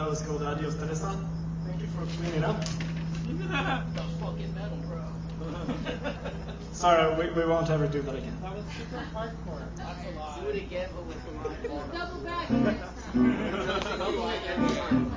was called Adios Teresa. Thank you for cleaning up. That was fucking metal, bro. Sorry, we won't ever do that again. That was super hardcore. That's a lie. Do it again, but with the line. Double back next time. Double back.